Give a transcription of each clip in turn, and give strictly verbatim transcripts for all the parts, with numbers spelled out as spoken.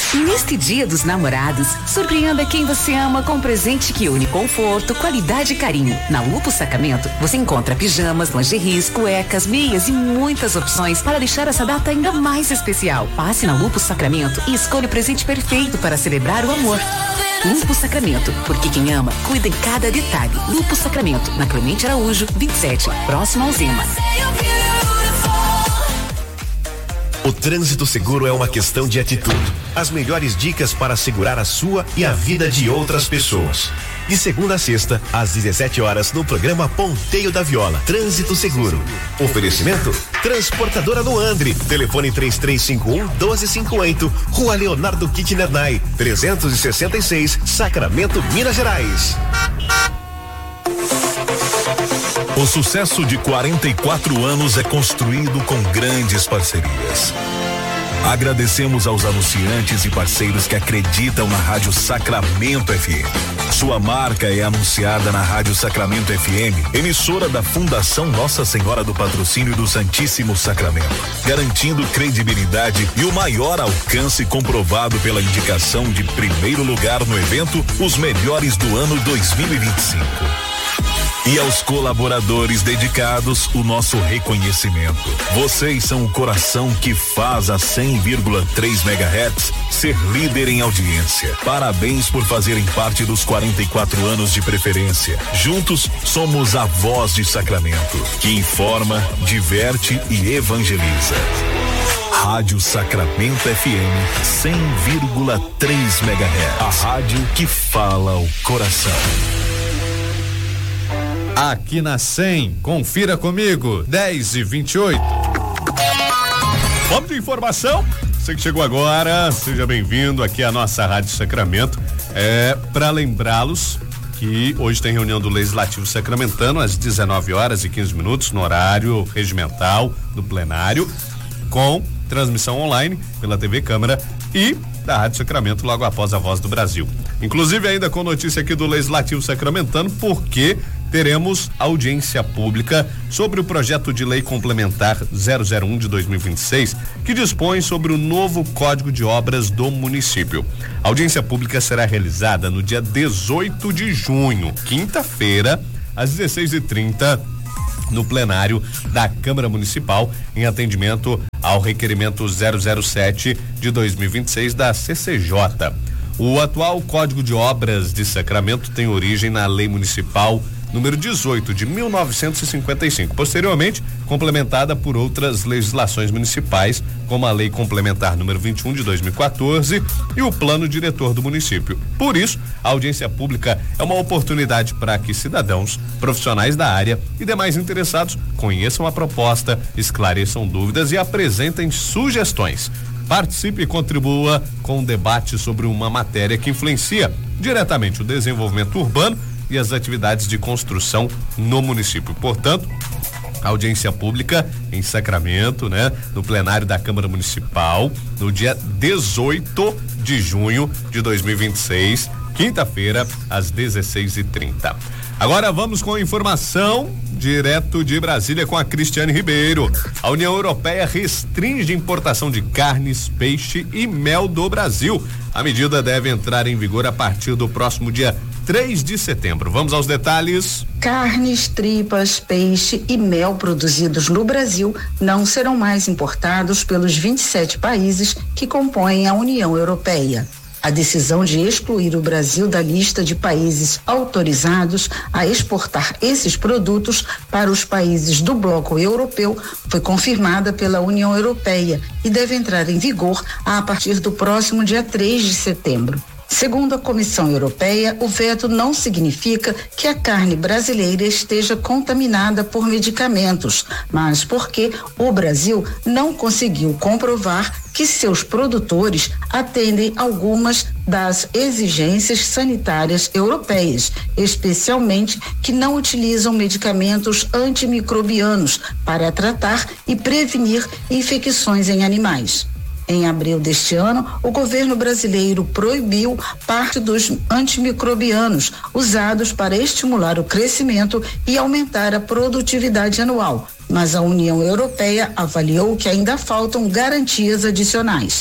Neste Dia dos Namorados, surpreenda quem você ama com um presente que une conforto, qualidade e carinho. Na Lupo Sacramento, você encontra pijamas, lingeries, cuecas, meias e muitas opções para deixar essa data ainda mais especial. Passe na Lupo Sacramento e escolha o presente perfeito para celebrar o amor. Lupo Sacramento, porque quem ama, cuida em cada detalhe. Lupo Sacramento, na Clemente Araújo, vinte e sete, próximo ao Zema. O trânsito seguro é uma questão de atitude. As melhores dicas para segurar a sua e a vida de outras pessoas. De segunda a sexta, às dezessete horas, no programa Ponteio da Viola. Trânsito seguro. Oferecimento? Transportadora do Andre. Telefone três três cinco um, doze cinquenta e oito. Rua Leonardo Kitnernay, trezentos e sessenta e seis, Sacramento, Minas Gerais. O sucesso de quarenta e quatro anos é construído com grandes parcerias. Agradecemos aos anunciantes e parceiros que acreditam na Rádio Sacramento F M. Sua marca é anunciada na Rádio Sacramento F M, emissora da Fundação Nossa Senhora do Patrocínio do Santíssimo Sacramento, garantindo credibilidade e o maior alcance comprovado pela indicação de primeiro lugar no evento Os Melhores do Ano dois mil e vinte e cinco. E aos colaboradores dedicados, o nosso reconhecimento. Vocês são o coração que faz a cem vírgula três megahertz ser líder em audiência. Parabéns por fazerem parte dos quarenta e quatro anos de preferência. Juntos, somos a voz de Sacramento, que informa, diverte e evangeliza. Rádio Sacramento F M cem vírgula três megahertz. A rádio que fala o coração. Aqui na cem, confira comigo, dez e vinte e oito. Vamos de informação? Você que chegou agora, seja bem-vindo aqui à nossa Rádio Sacramento. É para lembrá-los que hoje tem reunião do Legislativo Sacramentano às dezenove horas e quinze minutos no horário regimental do plenário, com transmissão online pela T V Câmara e da Rádio Sacramento logo após a Voz do Brasil. Inclusive ainda com notícia aqui do Legislativo Sacramentano, porque teremos audiência pública sobre o projeto de lei complementar zero zero um de dois mil e vinte e seis, que dispõe sobre o novo Código de Obras do município. A audiência pública será realizada no dia dezoito de junho, quinta-feira, às dezesseis e trinta, no plenário da Câmara Municipal, em atendimento ao requerimento zero zero sete de dois mil e vinte e seis da C C J. O atual Código de Obras de Sacramento tem origem na Lei Municipal número dezoito de mil novecentos e cinquenta e cinco, posteriormente complementada por outras legislações municipais, como a Lei Complementar número vinte e um de dois mil e quatorze e o Plano Diretor do município. Por isso, a audiência pública é uma oportunidade para que cidadãos, profissionais da área e demais interessados conheçam a proposta, esclareçam dúvidas e apresentem sugestões. Participe e contribua com um debate sobre uma matéria que influencia diretamente o desenvolvimento urbano e as atividades de construção no município. Portanto, audiência pública em Sacramento, né? No plenário da Câmara Municipal, no dia dezoito de junho de dois mil e vinte e seis, quinta-feira, às dezesseis e trinta. Agora vamos com a informação direto de Brasília com a Cristiane Ribeiro. A União Europeia restringe importação de carnes, peixe e mel do Brasil. A medida deve entrar em vigor a partir do próximo dia três de setembro. Vamos aos detalhes. Carnes, tripas, peixe e mel produzidos no Brasil não serão mais importados pelos vinte e sete países que compõem a União Europeia. A decisão de excluir o Brasil da lista de países autorizados a exportar esses produtos para os países do bloco europeu foi confirmada pela União Europeia e deve entrar em vigor a partir do próximo dia três de setembro. Segundo a Comissão Europeia, o veto não significa que a carne brasileira esteja contaminada por medicamentos, mas porque o Brasil não conseguiu comprovar que seus produtores atendem algumas das exigências sanitárias europeias, especialmente que não utilizam medicamentos antimicrobianos para tratar e prevenir infecções em animais. Em abril deste ano, o governo brasileiro proibiu parte dos antimicrobianos usados para estimular o crescimento e aumentar a produtividade anual, mas a União Europeia avaliou que ainda faltam garantias adicionais.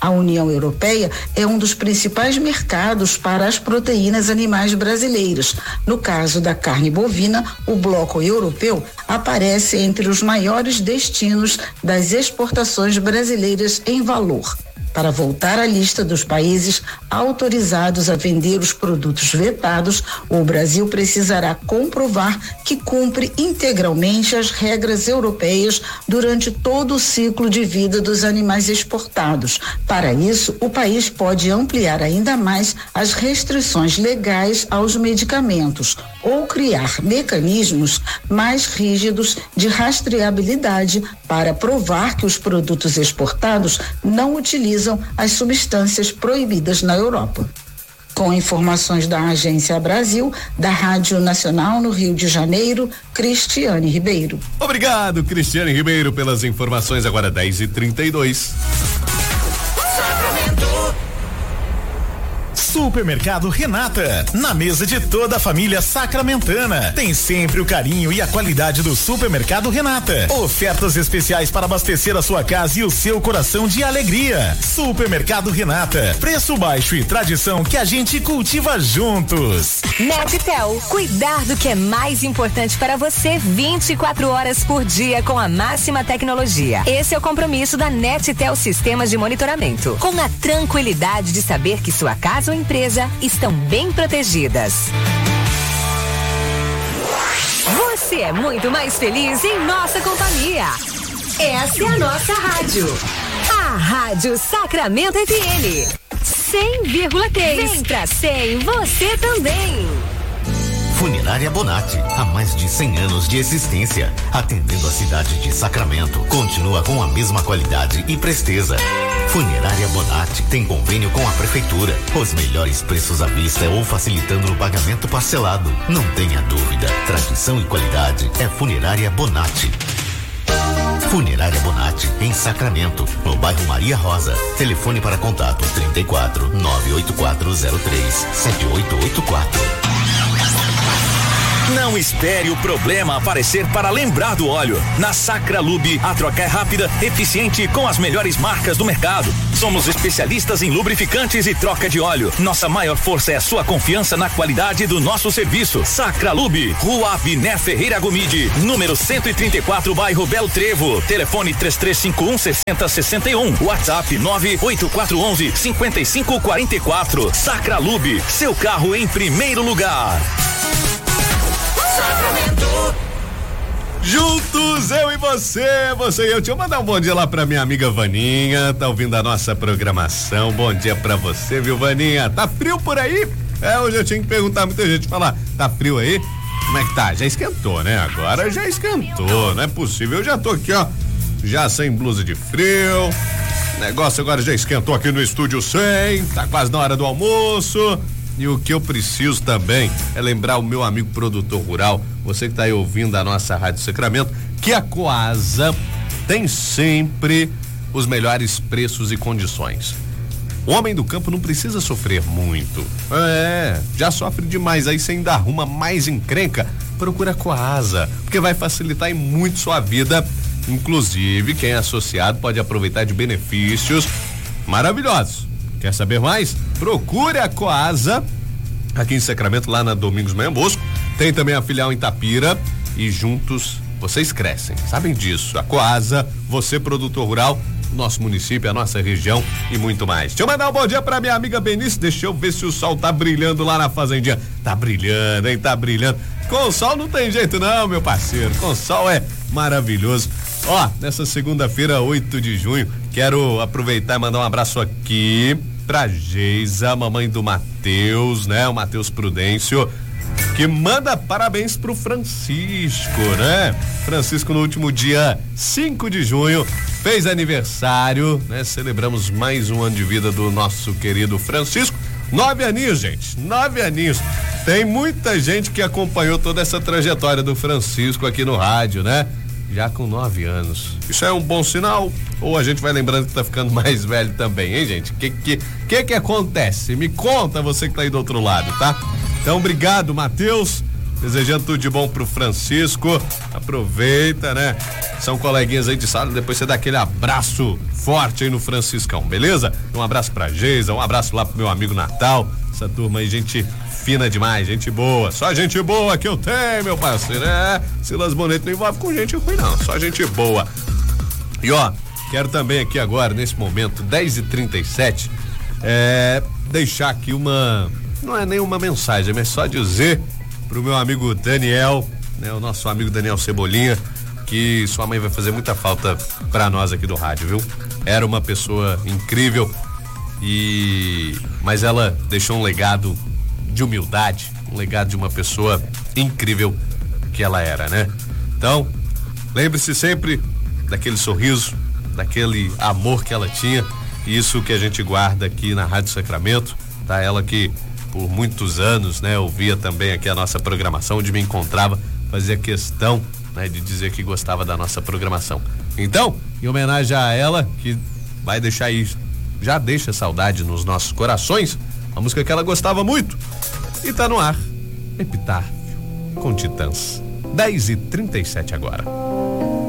A União Europeia é um dos principais mercados para as proteínas animais brasileiras. No caso da carne bovina, o bloco europeu aparece entre os maiores destinos das exportações brasileiras em valor. Para voltar à lista dos países autorizados a vender os produtos vetados, o Brasil precisará comprovar que cumpre integralmente as regras europeias durante todo o ciclo de vida dos animais exportados. Para isso, o país pode ampliar ainda mais as restrições legais aos medicamentos ou criar mecanismos mais rígidos de rastreabilidade para provar que os produtos exportados não utilizam as substâncias proibidas na Europa. Com informações da Agência Brasil, da Rádio Nacional no Rio de Janeiro, Cristiane Ribeiro. Obrigado, Cristiane Ribeiro, pelas informações. Agora dez e trinta e dois. Supermercado Renata, na mesa de toda a família sacramentana. Tem sempre o carinho e a qualidade do Supermercado Renata. Ofertas especiais para abastecer a sua casa e o seu coração de alegria. Supermercado Renata, preço baixo e tradição que a gente cultiva juntos. Nettel, cuidar do que é mais importante para você vinte e quatro horas por dia com a máxima tecnologia. Esse é o compromisso da Nettel Sistemas de Monitoramento, com a tranquilidade de saber que sua casa ou empresa estão bem protegidas. Você é muito mais feliz em nossa companhia. Essa é a nossa rádio. A Rádio Sacramento F M. cem vírgula três. Vem pra cem, você também. Funerária Bonatti, há mais de cem anos de existência, atendendo a cidade de Sacramento, continua com a mesma qualidade e presteza. Funerária Bonatti tem convênio com a prefeitura, os melhores preços à vista ou facilitando no pagamento parcelado. Não tenha dúvida, tradição e qualidade é Funerária Bonatti. Funerária Bonatti, em Sacramento, no bairro Maria Rosa. Telefone para contato trinta e quatro, nove oito quatro zero três, sete oito oito quatro. Não espere o problema aparecer para lembrar do óleo. Na Sacralube, a troca é rápida, eficiente e com as melhores marcas do mercado. Somos especialistas em lubrificantes e troca de óleo. Nossa maior força é a sua confiança na qualidade do nosso serviço. Sacralube, Rua Abiné Ferreira Gomide, número cento e trinta e quatro, bairro Belo Trevo. Telefone três três cinco um, seis zero seis um. WhatsApp nove oito quatro um um, cinco cinco quatro quatro. Sacralube, seu carro em primeiro lugar. Juntos, eu e você, você e eu. Deixa eu mandar um bom dia lá pra minha amiga Vaninha, tá ouvindo a nossa programação. Bom dia pra você, viu, Vaninha? Tá frio por aí? É, hoje eu tinha que perguntar muita gente, falar, tá frio aí? Como é que tá? Já esquentou, né? Agora já esquentou, não é possível. Eu já tô aqui, ó, já sem blusa de frio. O negócio agora já esquentou aqui no estúdio cem, tá quase na hora do almoço. E o que eu preciso também é lembrar o meu amigo produtor rural, você que está aí ouvindo a nossa Rádio Sacramento, que a Coasa tem sempre os melhores preços e condições. O homem do campo não precisa sofrer muito. É, já sofre demais, aí você ainda arruma mais encrenca, procura a Coasa, porque vai facilitar em muito sua vida. Inclusive, quem é associado pode aproveitar de benefícios maravilhosos. Quer saber mais? Procure a Coasa aqui em Sacramento, lá na Domingos Manhã Bosco. Tem também a filial em Tapira e juntos vocês crescem. Sabem disso? A Coasa, você produtor rural, nosso município, a nossa região e muito mais. Deixa eu mandar um bom dia pra minha amiga Benice. Deixa eu ver se o sol tá brilhando lá na fazendinha. Tá brilhando, hein? Tá brilhando. Com o sol não tem jeito não, meu parceiro. Com o sol é maravilhoso. Ó, nessa segunda-feira, oito de junho, quero aproveitar e mandar um abraço aqui pra Geisa, mamãe do Matheus, né? O Matheus Prudêncio, que manda parabéns pro Francisco, né? Francisco no último dia cinco de junho fez aniversário, né? Celebramos mais um ano de vida do nosso querido Francisco. Nove aninhos, gente, nove aninhos. Tem muita gente que acompanhou toda essa trajetória do Francisco aqui no rádio, né? Já com nove anos. Isso é um bom sinal? Ou a gente vai lembrando que tá ficando mais velho também, hein, gente? O que que, que que acontece? Me conta, você que tá aí do outro lado, tá? Então, obrigado, Matheus. Desejando tudo de bom pro Francisco. Aproveita, né? São coleguinhas aí de sala, depois você dá aquele abraço forte aí no Franciscão, beleza? Um abraço pra Geisa, um abraço lá pro meu amigo Natal. Essa turma aí, gente fina demais, gente boa. Só gente boa que eu tenho, meu parceiro. É, Silas Boneto não envolve com gente ruim, não. Só gente boa. E ó, quero também aqui agora, nesse momento, dez e trinta e sete, é, deixar aqui uma, não é nenhuma mensagem, mas só dizer pro meu amigo Daniel, né, o nosso amigo Daniel Cebolinha, que sua mãe vai fazer muita falta pra nós aqui do rádio, viu? Era uma pessoa incrível, e mas ela deixou um legado de humildade, um legado de uma pessoa incrível que ela era, né? Então, lembre-se sempre daquele sorriso, daquele amor que ela tinha, e isso que a gente guarda aqui na Rádio Sacramento, tá? Ela que por muitos anos, né, ouvia também aqui a nossa programação, onde me encontrava, fazia questão, né, de dizer que gostava da nossa programação. Então, em homenagem a ela, que vai deixar aí, já deixa saudade nos nossos corações, a música que ela gostava muito, e tá no ar, Epitáfio, com Titãs. dez e trinta e sete agora.